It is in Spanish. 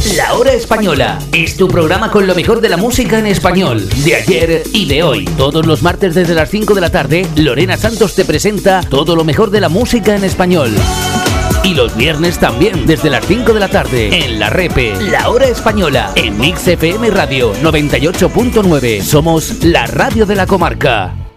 La Hora Española es tu programa con lo mejor de la música en español, de ayer y de hoy. Todos los martes desde las 5 de la tarde, Lorena Santos te presenta todo lo mejor de la música en español. Y los viernes también, desde las 5 de la tarde, en La Repe, La Hora Española, en Mix FM Radio 98.9. Somos la radio de la comarca.